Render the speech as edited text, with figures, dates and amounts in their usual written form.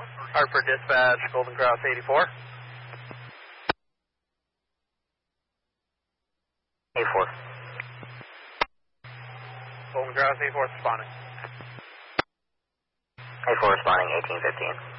Hartford Dispatch, Golden Cross 84. 84. Golden Cross 84 responding. 84 responding, 1815.